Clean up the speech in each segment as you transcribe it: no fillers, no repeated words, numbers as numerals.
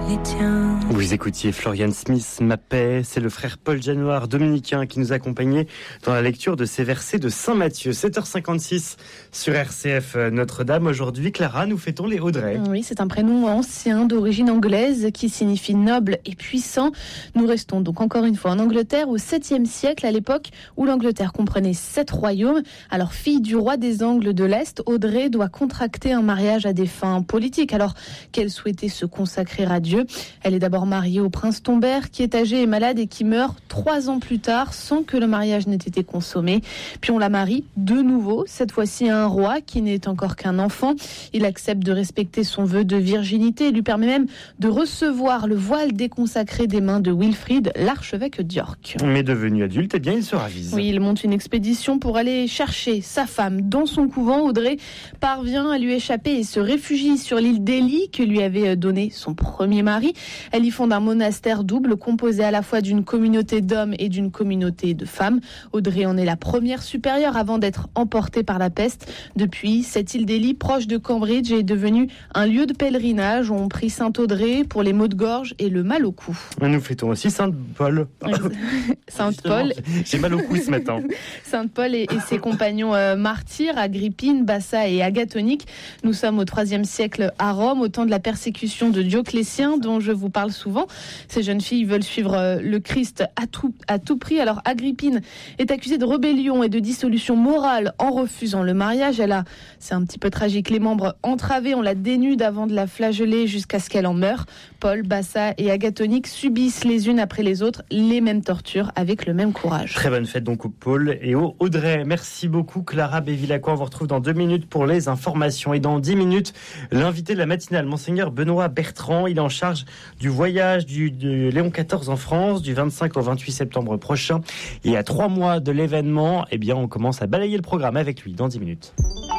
les tiens. Vous écoutiez Florian Smith, Ma paix. C'est le frère Paul Janoir, dominicain, qui nous accompagnait dans la lecture de ces versets de Saint Matthieu. 7h56 sur RCF Notre-Dame. Aujourd'hui, Clara, nous fêtons les Audrey. Oui, c'est un prénom ancien d'origine anglaise qui signifie noble et puissant. Nous restons donc encore une fois en Angleterre au 7e siècle, à l'époque où l'Angleterre comprenait 7 royaumes. Alors, fille du roi des Angles de l'Est, Audrey doit contracter un mariage à des fins politiques, alors qu'elle souhaitait se consacrer à Dieu. Elle est d'abord mariée au prince Tombert, qui est âgé et malade et qui meurt 3 ans plus tard sans que le mariage n'ait été consommé. Puis on la marie de nouveau, cette fois-ci à un roi qui n'est encore qu'un enfant. Il accepte de respecter son vœu de virginité et lui permet même de recevoir le voile déconsacré des mains de Wilfrid, l'archevêque d'York. Mais devenu adulte, eh bien, il se ravise. Oui, il monte une expédition pour aller chercher sa femme dans son couvent. Audrey parvient à lui échapper et se réfugie sur l'île d'Ely que lui avait donné son premier mari. Elle y fonde un monastère double composé à la fois d'une communauté d'hommes et d'une communauté de femmes. Audrey en est la première supérieure avant d'être emportée par la peste. Depuis, cette île d'Ely, proche de Cambridge, est devenue un lieu de pèlerinage. On prie Sainte-Audrey pour les maux de gorge et le mal au cou. Nous fêtons aussi Sainte-Paul. Sainte-Paul. J'ai mal au cou ce matin. Sainte-Paul et ses compagnons martyrs, Agrippine, Bassa et Agathonique. Nous sommes au IIIe siècle à Rome, au temps de la persécution de Dioclétien, dont je vous parle souvent. Ces jeunes filles veulent suivre le Christ à tout prix. Alors Agrippine est accusée de rébellion et de dissolution morale en refusant le mariage. C'est un petit peu tragique, les membres entravés, on la dénude avant de la flageller jusqu'à ce qu'elle en meure. Paul, Bassa et Agathonique subissent les unes après les autres les mêmes tortures avec le même courage. Très bonne fête donc au Paul et au Audrey. Merci beaucoup Clara Bévilacqua. On vous retrouve dans 2 minutes pour les informations. Et dans 10 minutes, l'invité de la matinale, Monseigneur Benoît Bertrand. Il est en charge du voyage de Léon XIV en France du 25 au 28 septembre prochain. Et à 3 mois de l'événement, eh bien, on commence à balayer le programme avec lui dans 10 minutes.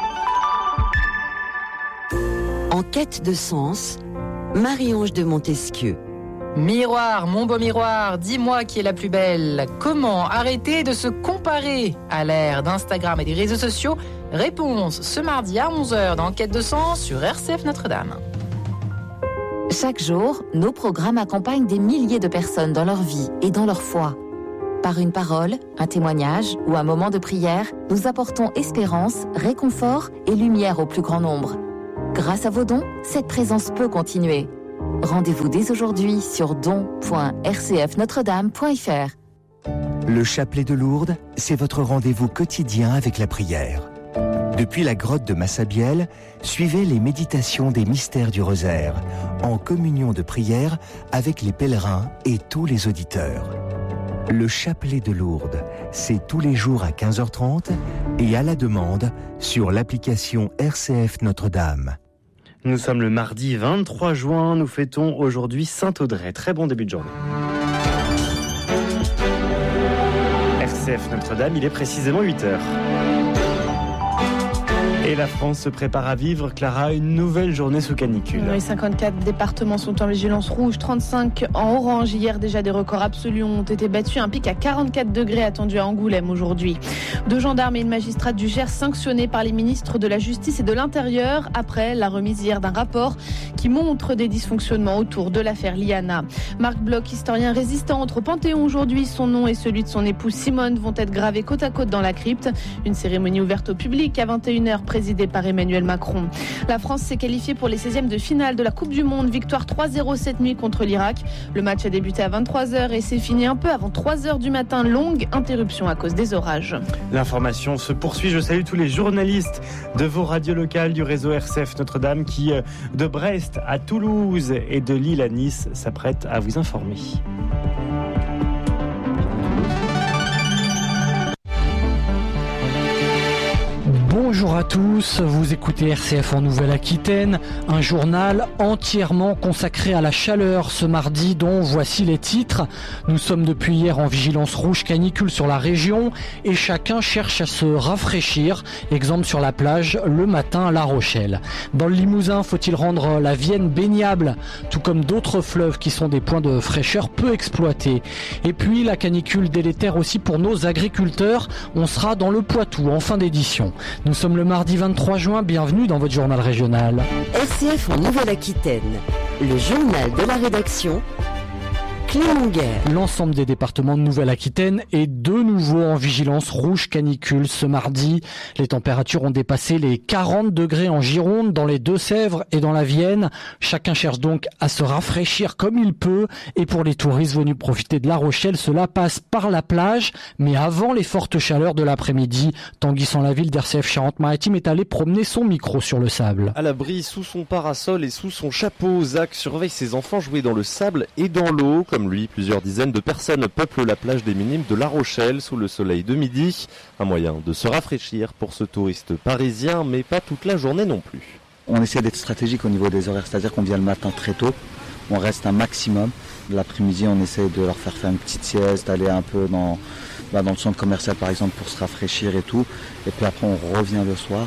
En quête de sens, Marie-Ange de Montesquieu. Miroir, mon beau miroir, dis-moi qui est la plus belle. Comment arrêter de se comparer à l'ère d'Instagram et des réseaux sociaux? Réponse ce mardi à 11h dans Quête de sens sur RCF Notre-Dame. Chaque jour, nos programmes accompagnent des milliers de personnes dans leur vie et dans leur foi. Par une parole, un témoignage ou un moment de prière, nous apportons espérance, réconfort et lumière au plus grand nombre. Grâce à vos dons, cette présence peut continuer. Rendez-vous dès aujourd'hui sur don.rcfnotredame.fr. Le chapelet de Lourdes, c'est votre rendez-vous quotidien avec la prière. Depuis la grotte de Massabielle, suivez les méditations des mystères du rosaire, en communion de prière avec les pèlerins et tous les auditeurs. Le chapelet de Lourdes, c'est tous les jours à 15h30 et à la demande sur l'application RCF Notre-Dame. Nous sommes le mardi 23 juin, nous fêtons aujourd'hui Sainte-Audrey. Très bon début de journée. RCF Notre-Dame, il est précisément 8h. Et la France se prépare à vivre, Clara, une nouvelle journée sous canicule. Oui, 54 départements sont en vigilance rouge, 35 en orange. Hier, déjà des records absolus ont été battus. Un pic à 44 degrés attendu à Angoulême aujourd'hui. 2 gendarmes et une magistrate du Gers sanctionnés par les ministres de la Justice et de l'Intérieur après la remise hier d'un rapport qui montre des dysfonctionnements autour de l'affaire Liana. Marc Bloch, historien résistant au Panthéon aujourd'hui, son nom et celui de son épouse Simone vont être gravés côte à côte dans la crypte. Une cérémonie ouverte au public à 21h présidée par Emmanuel Macron. La France s'est qualifiée pour les 16e de finale de la Coupe du Monde. Victoire 3-0 cette nuit contre l'Irak. Le match a débuté à 23h et s'est fini un peu avant 3h du matin. Longue interruption à cause des orages. L'information se poursuit. Je salue tous les journalistes de vos radios locales du réseau RCF Notre-Dame qui, de Brest à Toulouse et de Lille à Nice, s'apprêtent à vous informer. Bonjour à tous, vous écoutez RCF en Nouvelle-Aquitaine, un journal entièrement consacré à la chaleur ce mardi dont voici les titres. Nous sommes depuis hier en vigilance rouge canicule sur la région et chacun cherche à se rafraîchir. Exemple sur la plage le matin à La Rochelle. Dans le Limousin, faut-il rendre la Vienne baignable, tout comme d'autres fleuves qui sont des points de fraîcheur peu exploités. Et puis la canicule délétère aussi pour nos agriculteurs. On sera dans le Poitou en fin d'édition. Nous sommes le mardi 23 juin, bienvenue dans votre journal régional. RCF en Nouvelle-Aquitaine, le journal de la rédaction, Clément Guerre. L'ensemble des départements de Nouvelle-Aquitaine est de nouveau en vigilance rouge canicule ce mardi. Les températures ont dépassé les 40 degrés en Gironde, dans les Deux-Sèvres et dans la Vienne. Chacun cherche donc à se rafraîchir comme il peut. Et pour les touristes venus profiter de La Rochelle, cela passe par la plage. Mais avant les fortes chaleurs de l'après-midi, Tanguy Sans-Laville d'RCF Charente-Maritime est allé promener son micro sur le sable. À l'abri, sous son parasol et sous son chapeau, Zach surveille ses enfants jouer dans le sable et dans l'eau. Comme lui, plusieurs dizaines de personnes peuplent la plage des Minimes de La Rochelle sous le soleil de midi. Un moyen de se rafraîchir pour ce touriste parisien, mais pas toute la journée non plus. On essaie d'être stratégique au niveau des horaires, c'est-à-dire qu'on vient le matin très tôt, on reste un maximum. L'après-midi, on essaie de leur faire une petite sieste, d'aller un peu dans le centre commercial par exemple pour se rafraîchir et tout. Et puis après, on revient le soir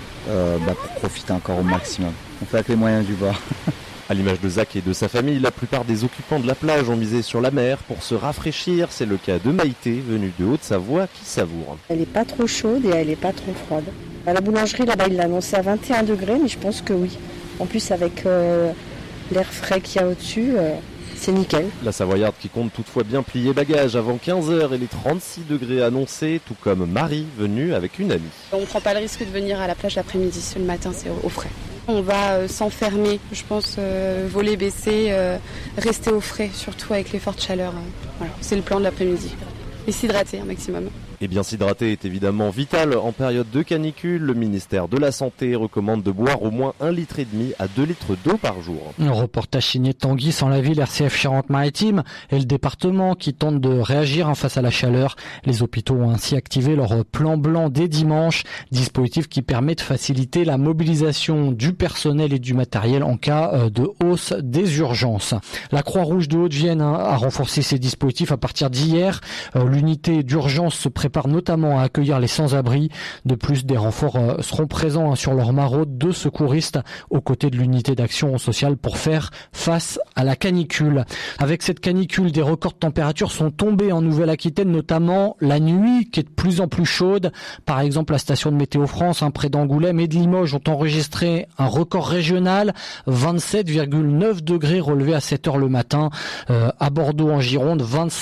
pour profiter encore au maximum. On fait avec les moyens du bord. À l'image de Zach et de sa famille, la plupart des occupants de la plage ont misé sur la mer pour se rafraîchir. C'est le cas de Maïté, venue de Haute-Savoie, qui savoure. Elle n'est pas trop chaude et elle n'est pas trop froide. À la boulangerie, là-bas, il l'a annoncé à 21 degrés, mais je pense que oui. En plus, avec l'air frais qu'il y a au-dessus, c'est nickel. La Savoyarde qui compte toutefois bien plier bagages avant 15h et les 36 degrés annoncés, tout comme Marie, venue avec une amie. On ne prend pas le risque de venir à la plage l'après-midi, le matin, c'est au frais. On va s'enfermer, je pense, voler baisser, rester au frais, surtout avec les fortes chaleurs. Voilà, c'est le plan de l'après-midi. Et s'hydrater un maximum. Et bien s'hydrater est évidemment vital. En période de canicule, le ministère de la Santé recommande de boire au moins 1,5 litre à 2 litres d'eau par jour. Un reportage signé Tanguy Sans-Laville, RCF Charente-Maritime, et le département qui tente de réagir face à la chaleur. Les hôpitaux ont ainsi activé leur plan blanc dès dimanche, dispositif qui permet de faciliter la mobilisation du personnel et du matériel en cas de hausse des urgences. La Croix-Rouge de Haute-Vienne a renforcé ses dispositifs à partir d'hier. L'unité d'urgence se prépare notamment à accueillir les sans-abri. De plus, des renforts seront présents sur leur maraude, 2 secouristes aux côtés de l'unité d'action sociale pour faire face à la canicule. Avec cette canicule, des records de température sont tombés en Nouvelle-Aquitaine, notamment la nuit qui est de plus en plus chaude. Par exemple, la station de Météo France, près d'Angoulême et de Limoges, ont enregistré un record régional, 27,9 degrés relevés à 7h le matin. À Bordeaux, en Gironde,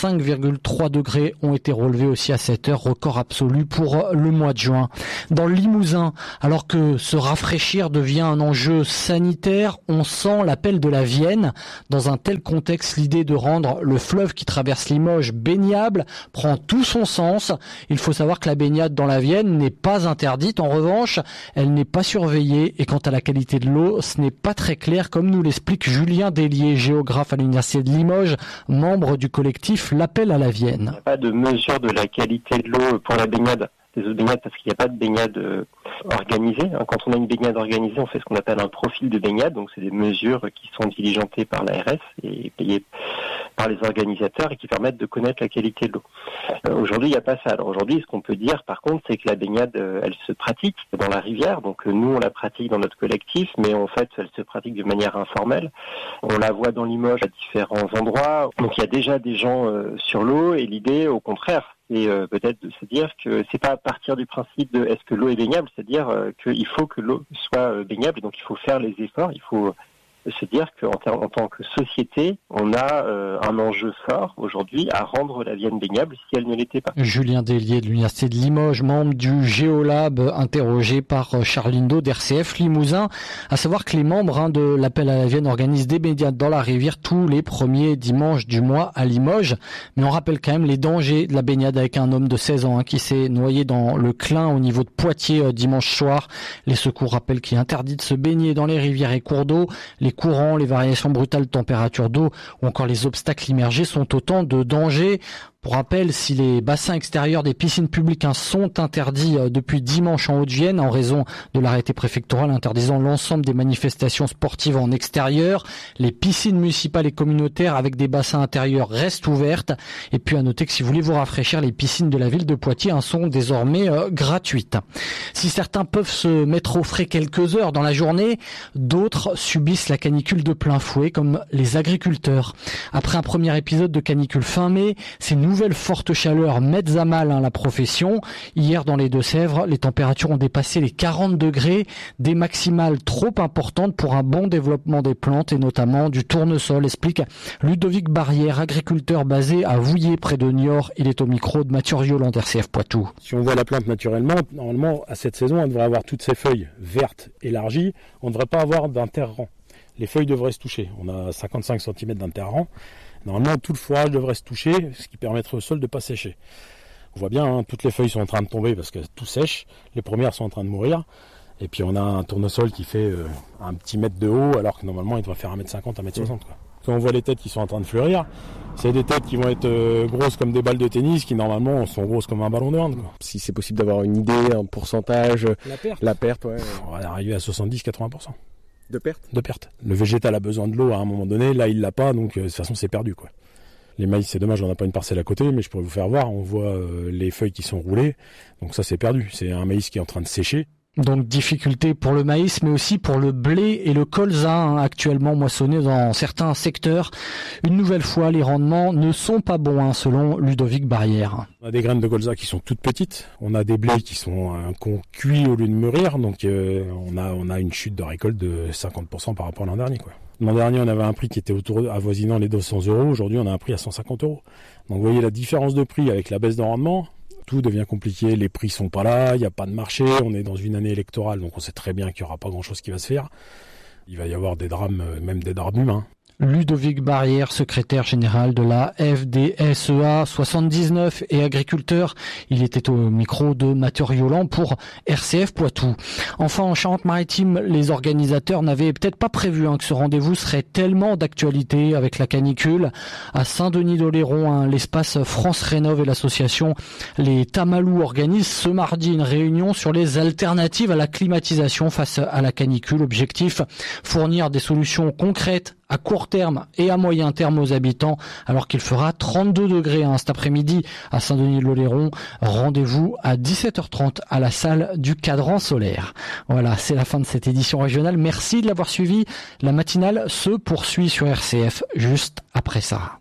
25,3 degrés ont été relevés aussi à 7h, record absolu pour le mois de juin. Dans le Limousin, alors que se rafraîchir devient un enjeu sanitaire, on sent l'appel de la Vienne. Dans un tel contexte, l'idée de rendre le fleuve qui traverse Limoges baignable prend tout son sens. Il faut savoir que la baignade dans la Vienne n'est pas interdite. En revanche, elle n'est pas surveillée. Et quant à la qualité de l'eau, ce n'est pas très clair, comme nous l'explique Julien Deslier, géographe à l'Université de Limoges, membre du collectif L'Appel à la Vienne. Il n'y a pas de mesure de la qualité de l'eau pour la baignade, les eaux de baignade, parce qu'il n'y a pas de baignade organisée. Quand on a une baignade organisée, on fait ce qu'on appelle un profil de baignade, donc c'est des mesures qui sont diligentées par l'ARS et payées par les organisateurs et qui permettent de connaître la qualité de l'eau. Aujourd'hui, il n'y a pas ça. Alors aujourd'hui, ce qu'on peut dire, par contre, c'est que la baignade, elle se pratique dans la rivière. Donc nous, on la pratique dans notre collectif, mais en fait, elle se pratique de manière informelle. On la voit dans Limoges à différents endroits. Donc il y a déjà des gens sur l'eau et l'idée, au contraire, c'est peut-être de se dire que c'est pas à partir du principe de est-ce que l'eau est baignable, c'est-à-dire qu'il faut que l'eau soit baignable et donc il faut faire les efforts, il faut se dire qu'en tant que société, on a un enjeu fort aujourd'hui à rendre la Vienne baignable si elle ne l'était pas. Julien Deslier de l'Université de Limoges, membre du Géolab, interrogé par Charline Do d'RCF Limousin. À savoir que les membres de l'Appel à la Vienne organisent des baignades dans la rivière tous les premiers dimanches du mois à Limoges. Mais on rappelle quand même les dangers de la baignade avec un homme de 16 ans qui s'est noyé dans le Clin au niveau de Poitiers dimanche soir. Les secours rappellent qu'il est interdit de se baigner dans les rivières et cours d'eau. Les courants, les variations brutales de température d'eau ou encore les obstacles immergés sont autant de dangers. Pour rappel, si les bassins extérieurs des piscines publiques sont interdits depuis dimanche en Haute-Vienne en raison de l'arrêté préfectoral interdisant l'ensemble des manifestations sportives en extérieur, les piscines municipales et communautaires avec des bassins intérieurs restent ouvertes. Et puis à noter que si vous voulez vous rafraîchir, les piscines de la ville de Poitiers sont désormais gratuites. Si certains peuvent se mettre au frais quelques heures dans la journée, d'autres subissent la canicule de plein fouet, comme les agriculteurs. Après un premier épisode de canicule fin mai, c'est nouveau nouvelles fortes chaleurs mettent à mal la profession. Hier, dans les Deux-Sèvres, les températures ont dépassé les 40 degrés, des maximales trop importantes pour un bon développement des plantes et notamment du tournesol, explique Ludovic Barrière, agriculteur basé à Vouillé près de Niort. Il est au micro de Mathieu Rioland d'RCF Poitou. Si on voit la plante naturellement, normalement à cette saison, on devrait avoir toutes ses feuilles vertes élargies. On ne devrait pas avoir d'interrang. Les feuilles devraient se toucher. On a 55 cm d'interrang. Normalement, tout le fourrage devrait se toucher, ce qui permettrait au sol de ne pas sécher. On voit bien, toutes les feuilles sont en train de tomber parce que tout sèche. Les premières sont en train de mourir. Et puis on a un tournesol qui fait un petit mètre de haut, alors que normalement il devrait faire 1m50, 1m60. Quoi. Quand on voit les têtes qui sont en train de fleurir, c'est des têtes qui vont être grosses comme des balles de tennis, qui normalement sont grosses comme un ballon de hand. Quoi. Si c'est possible d'avoir une idée, un pourcentage, la perte, ouais. On va arriver à 70-80%. De perte. Le végétal a besoin de l'eau à un moment donné, là il l'a pas, donc de toute façon c'est perdu, quoi. Les maïs, c'est dommage, on n'a pas une parcelle à côté, mais je pourrais vous faire voir, on voit les feuilles qui sont roulées, donc ça c'est perdu. C'est un maïs qui est en train de sécher. Donc difficulté pour le maïs, mais aussi pour le blé et le colza, actuellement moissonnés dans certains secteurs. Une nouvelle fois, les rendements ne sont pas bons, selon Ludovic Barrière. On a des graines de colza qui sont toutes petites. On a des blés qui sont cuits au lieu de mûrir, donc on a une chute de récolte de 50% par rapport à l'an dernier, quoi. L'an dernier, on avait un prix qui était avoisinant les 200 €. Aujourd'hui, on a un prix à 150 €. Donc vous voyez la différence de prix avec la baisse de rendement. Tout devient compliqué, les prix sont pas là, il n'y a pas de marché, on est dans une année électorale, donc on sait très bien qu'il n'y aura pas grand-chose qui va se faire. Il va y avoir des drames, même des drames humains. Ludovic Barrière, secrétaire général de la FDSEA 79 et agriculteur. Il était au micro de Mathieu Rioland pour RCF Poitou. Enfin, en Charente-Maritime, les organisateurs n'avaient peut-être pas prévu que ce rendez-vous serait tellement d'actualité avec la canicule. À Saint-Denis-d'Oléron, l'espace France Rénov et l'association Les Tamalous organisent ce mardi une réunion sur les alternatives à la climatisation face à la canicule. Objectif, fournir des solutions concrètes à court terme et à moyen terme aux habitants, alors qu'il fera 32 degrés cet après-midi à Saint-Denis-de-l'Oléron. Rendez-vous à 17h30 à la salle du Cadran solaire. Voilà, c'est la fin de cette édition régionale. Merci de l'avoir suivi. La matinale se poursuit sur RCF juste après ça.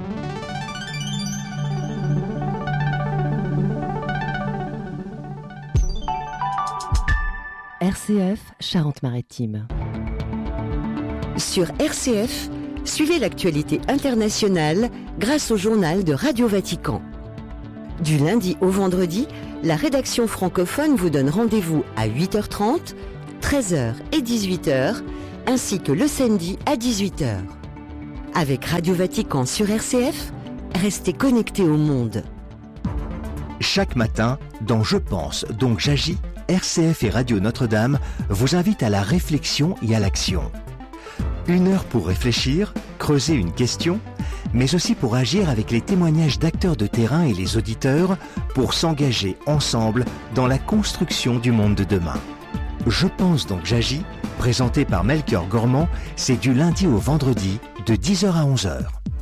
RCF Charente-Maritime. Sur RCF, suivez l'actualité internationale grâce au journal de Radio Vatican. Du lundi au vendredi, la rédaction francophone vous donne rendez-vous à 8h30, 13h et 18h, ainsi que le samedi à 18h. Avec Radio Vatican sur RCF, restez connectés au monde. Chaque matin, dans Je pense, donc j'agis, RCF et Radio Notre-Dame vous invitent à la réflexion et à l'action. 1 heure pour réfléchir, creuser une question, mais aussi pour agir avec les témoignages d'acteurs de terrain et les auditeurs pour s'engager ensemble dans la construction du monde de demain. Je pense donc j'agis, présenté par Melchior Gormand, c'est du lundi au vendredi de 10h à 11h.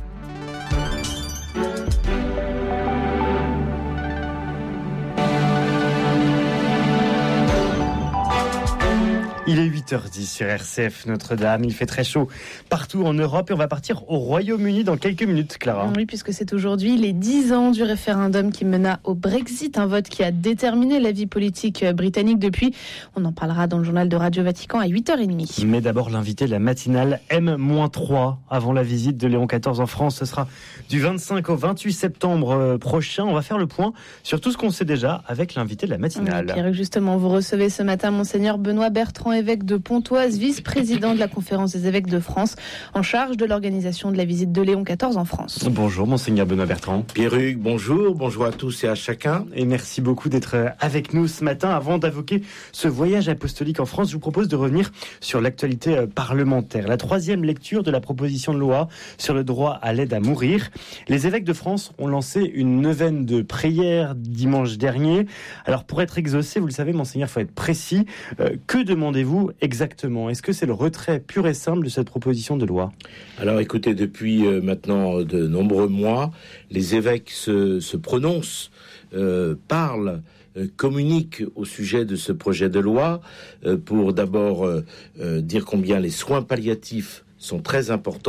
Il est 8h10 sur RCF Notre-Dame. Il fait très chaud partout en Europe et on va partir au Royaume-Uni dans quelques minutes, Clara. Oui, puisque c'est aujourd'hui les 10 ans du référendum qui mena au Brexit, un vote qui a déterminé la vie politique britannique depuis. On en parlera dans le journal de Radio Vatican à 8h30. Mais d'abord, l'invité de la matinale M-3 avant la visite de Léon XIV en France. Ce sera du 25 au 28 septembre prochain. On va faire le point sur tout ce qu'on sait déjà avec l'invité de la matinale. Oui, Pierre, justement, vous recevez ce matin Monseigneur Benoît Bertrand, évêque de Pontoise, vice-président de la Conférence des évêques de France, en charge de l'organisation de la visite de Léon XIV en France. Bonjour Monseigneur Benoît Bertrand. Pierruc, bonjour à tous et à chacun. Et merci beaucoup d'être avec nous ce matin. Avant d'évoquer ce voyage apostolique en France, je vous propose de revenir sur l'actualité parlementaire. La 3e lecture de la proposition de loi sur le droit à l'aide à mourir. Les évêques de France ont lancé une neuvaine de prières dimanche dernier. Alors pour être exaucé, vous le savez Monseigneur, il faut être précis. Que demandez-vous exactement? Est-ce que c'est le retrait pur et simple de cette proposition de loi? Alors écoutez, depuis maintenant de nombreux mois, les évêques se prononcent, parlent, communiquent au sujet de ce projet de loi pour d'abord dire combien les soins palliatifs sont très importants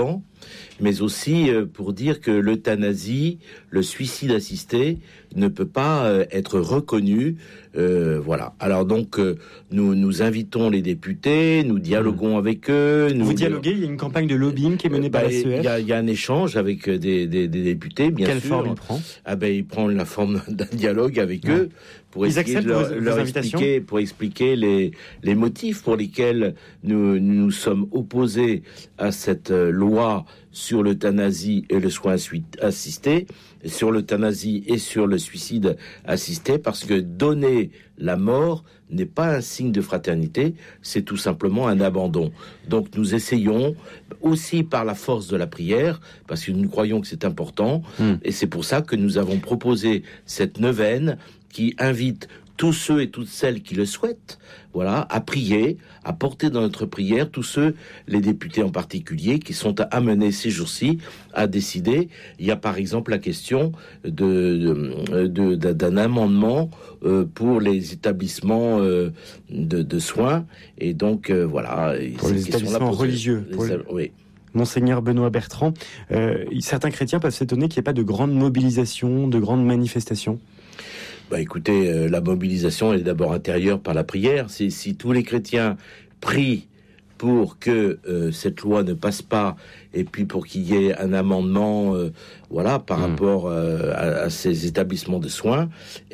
mais aussi pour dire que l'euthanasie, le suicide assisté, ne peut pas être reconnu. Voilà. Alors donc, nous invitons les députés, nous dialoguons avec eux. Vous dialoguez, il y a une campagne de lobbying qui est menée par la CEF. Il y a un échange avec des députés, bien sûr. Quelle forme il prend ? Il prend la forme d'un dialogue avec eux. Pour ils acceptent vos invitations ? Pour expliquer les motifs pour lesquels nous sommes opposés à cette loi sur l'euthanasie et le soin assisté, sur l'euthanasie et sur le suicide assisté, parce que donner la mort n'est pas un signe de fraternité, c'est tout simplement un abandon. Donc nous essayons aussi par la force de la prière, parce que nous croyons que c'est important, et c'est pour ça que nous avons proposé cette neuvaine qui invite tous ceux et toutes celles qui le souhaitent, voilà, à prier, à porter dans notre prière tous ceux, les députés en particulier, qui sont amenés ces jours-ci à décider. Il y a par exemple la question d'un amendement pour les établissements de soins, et donc voilà. Pour les établissements religieux. Oui. Monseigneur Benoît Bertrand, certains chrétiens peuvent s'étonner qu'il n'y ait pas de grande mobilisation, de grandes manifestations. Écoutez, la mobilisation est d'abord intérieure par la prière. Si tous les chrétiens prient pour que cette loi ne passe pas, et puis pour qu'il y ait un amendement par rapport à ces établissements de soins,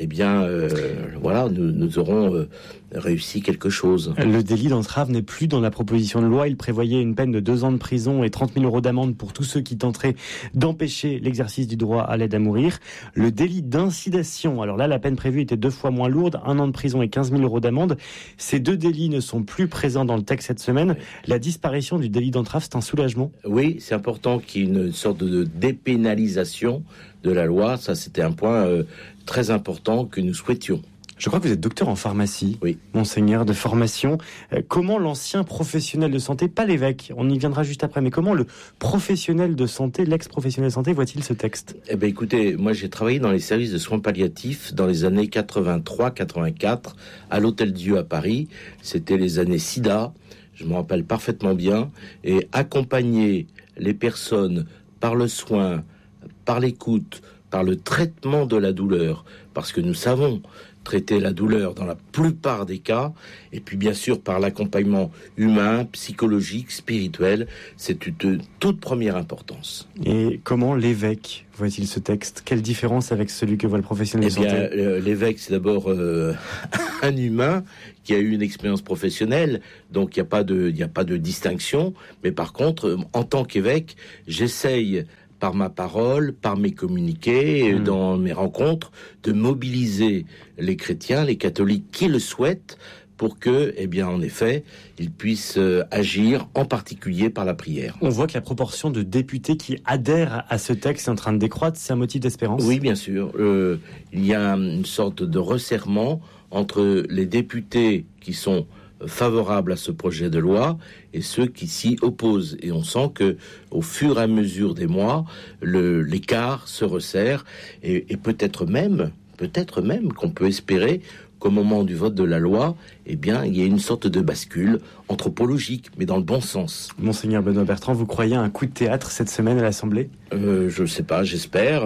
nous aurons réussi quelque chose. Le délit d'entrave n'est plus dans la proposition de loi. Il prévoyait une peine de 2 ans de prison et 30 000 € d'amende pour tous ceux qui tenteraient d'empêcher l'exercice du droit à l'aide à mourir. Le délit d'incitation, alors là, la peine prévue était 2 fois moins lourde, 1 an de prison et 15 000 € d'amende. Ces 2 délits ne sont plus présents dans le texte cette semaine. La disparition du délit d'entrave, c'est un soulagement ? Oui, c'est important qu'il y ait une sorte de dépénalisation de la loi. Ça, c'était un point très important que nous souhaitions. Je crois que vous êtes docteur en pharmacie, oui. Monseigneur, de formation. Comment l'ancien professionnel de santé, pas l'évêque, on y viendra juste après, mais comment le professionnel de santé, l'ex-professionnel de santé, voit-il ce texte ? Écoutez, moi j'ai travaillé dans les services de soins palliatifs dans les années 83-84 à l'Hôtel-Dieu à Paris. C'était les années SIDA, je me rappelle parfaitement bien, et accompagner les personnes par le soin, par l'écoute, par le traitement de la douleur, parce que nous savons traiter la douleur dans la plupart des cas, et puis bien sûr par l'accompagnement humain, psychologique, spirituel, c'est une toute première importance. Et comment l'évêque voit-il ce texte ? Quelle différence avec celui que voit le professionnel de santé ? L'évêque, c'est d'abord un humain qui a eu une expérience professionnelle, donc il n'y a pas de distinction, mais par contre, en tant qu'évêque, j'essaye par ma parole, par mes communiqués, dans mes rencontres, de mobiliser les chrétiens, les catholiques qui le souhaitent, pour que, en effet, ils puissent agir, en particulier par la prière. On voit que la proportion de députés qui adhèrent à ce texte est en train de décroître. C'est un motif d'espérance ? Oui, bien sûr. Il y a une sorte de resserrement entre les députés qui sont favorables à ce projet de loi et ceux qui s'y opposent. Et on sent que, au fur et à mesure des mois, l'écart se resserre et peut-être même qu'on peut espérer qu'au moment du vote de la loi, il y a une sorte de bascule anthropologique, mais dans le bon sens. Monseigneur Benoît Bertrand, vous croyez à un coup de théâtre cette semaine à l'Assemblée ? Je ne sais pas, j'espère.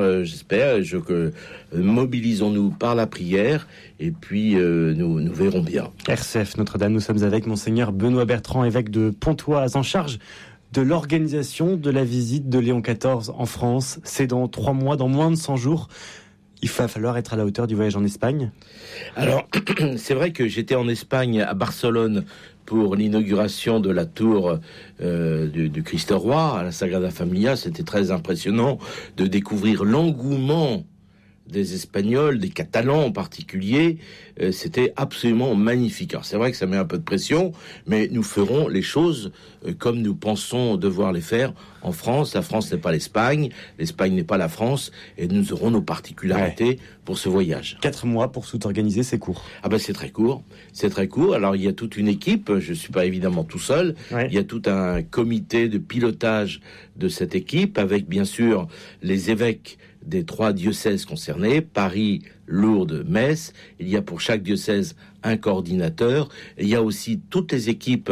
Mobilisons-nous par la prière, et puis nous verrons bien. RCF Notre-Dame, nous sommes avec Monseigneur Benoît Bertrand, évêque de Pontoise, en charge de l'organisation de la visite de Léon XIV en France. C'est dans 3 mois, dans moins de 100 jours. Il va falloir être à la hauteur du voyage en Espagne. Alors, c'est vrai que j'étais en Espagne, à Barcelone, pour l'inauguration de la tour du Christ Roi à la Sagrada Familia. C'était très impressionnant de découvrir l'engouement des Espagnols, des Catalans en particulier. C'était absolument magnifique. Alors c'est vrai que ça met un peu de pression, mais nous ferons les choses comme nous pensons devoir les faire en France. La France n'est pas l'Espagne, l'Espagne n'est pas la France, et nous aurons nos particularités pour ce voyage. 4 mois pour tout organiser, c'est court. C'est très court. C'est très court. Alors il y a toute une équipe, je suis pas évidemment tout seul. Il y a tout un comité de pilotage de cette équipe, avec bien sûr les évêques des 3 diocèses concernés, Paris, Lourdes, Metz. Il y a pour chaque diocèse un coordinateur. Et il y a aussi toutes les équipes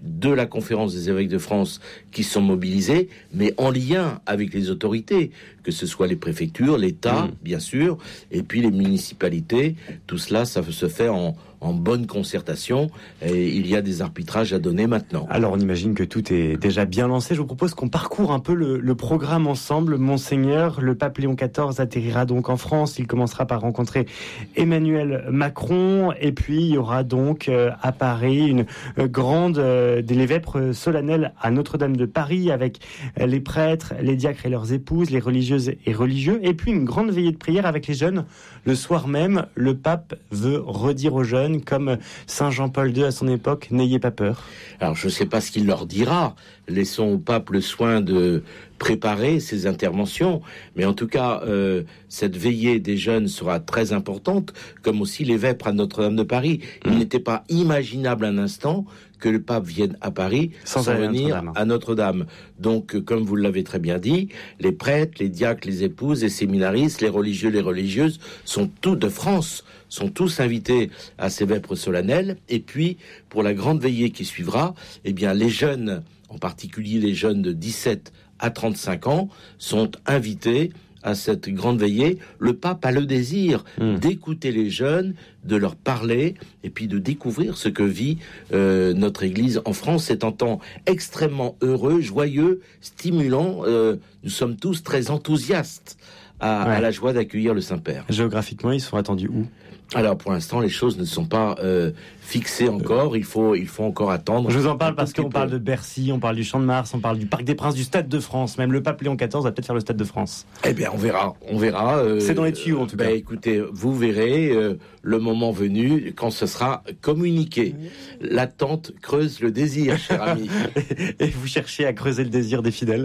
de la conférence des évêques de France qui sont mobilisés, mais en lien avec les autorités, que ce soit les préfectures, l'État, bien sûr, et puis les municipalités. Tout cela, ça se fait en bonne concertation, et il y a des arbitrages à donner maintenant. Alors on imagine que tout est déjà bien lancé. Je vous propose qu'on parcourt un peu le programme ensemble. Monseigneur, le pape Léon XIV atterrira donc en France. Il commencera par rencontrer Emmanuel Macron, et puis il y aura donc à Paris une grande des vêpres solennelles à Notre-Dame de Paris, avec les prêtres, les diacres et leurs épouses, les religieuses et religieux, et puis une grande veillée de prière avec les jeunes. Le soir même, le pape veut redire aux jeunes, comme Saint Jean-Paul II à son époque, n'ayez pas peur. Alors je ne sais pas ce qu'il leur dira, laissons au pape le soin de préparer ses interventions, mais en tout cas, cette veillée des jeunes sera très importante, comme aussi les vêpres à Notre-Dame de Paris. Il n'était pas imaginable un instant que le pape vienne à Paris sans venir à Notre-Dame. Donc, comme vous l'avez très bien dit, les prêtres, les diacres, les épouses, les séminaristes, les religieux, les religieuses sont tous de France, sont tous invités à ces vêpres solennelles. Et puis, pour la grande veillée qui suivra, eh bien, les jeunes, en particulier les jeunes de 17 à 35 ans, sont invités à cette grande veillée. Le pape a le désir d'écouter les jeunes, de leur parler et puis de découvrir ce que vit notre Église en France. C'est un temps extrêmement heureux, joyeux, stimulant. Nous sommes tous très enthousiastes à la joie d'accueillir le Saint-Père. Géographiquement, ils sont attendus où ? Alors pour l'instant, les choses ne sont pas fixées encore. Il faut encore attendre. Je vous en parle parce qu'on parle de Bercy, on parle du Champ de Mars, on parle du Parc des Princes, du Stade de France. Même le pape Léon XIV va peut-être faire le Stade de France. Eh bien, on verra. C'est dans les tuyaux en tout cas. Écoutez, vous verrez le moment venu quand ce sera communiqué. L'attente creuse le désir, cher ami. Et vous cherchez à creuser le désir des fidèles ?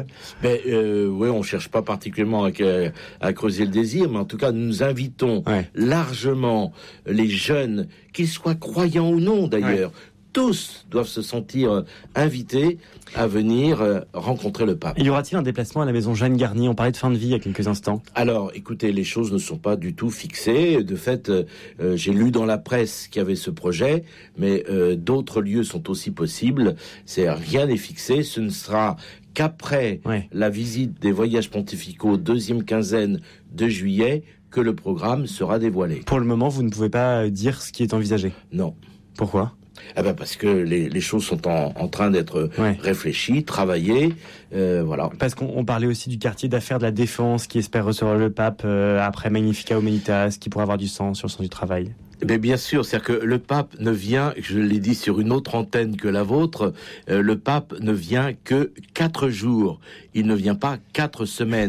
Oui, on cherche pas particulièrement à creuser le désir, mais en tout cas, nous invitons largement les jeunes, qu'ils soient croyants ou non d'ailleurs, tous doivent se sentir invités à venir rencontrer le pape. Y aura-t-il un déplacement à la maison Jeanne Garnier ? On parlait de fin de vie il y a quelques instants. Alors, écoutez, les choses ne sont pas du tout fixées. De fait, j'ai lu dans la presse qu'il y avait ce projet, mais d'autres lieux sont aussi possibles. Rien n'est fixé. Ce ne sera qu'après la visite des voyages pontificaux, deuxième quinzaine de juillet, que le programme sera dévoilé. Pour le moment, vous ne pouvez pas dire ce qui est envisagé ? Non. Pourquoi ? Parce que les choses sont en train d'être réfléchies, travaillées, voilà. Parce qu'on parlait aussi du quartier d'affaires de la Défense qui espère recevoir le pape après Magnificat Humanitas, qui pourrait avoir du sens sur le sens du travail. Mais bien sûr, c'est-à-dire que le pape ne vient, je l'ai dit sur une autre antenne que la vôtre, le pape ne vient que 4 jours. Il ne vient pas 4 semaines.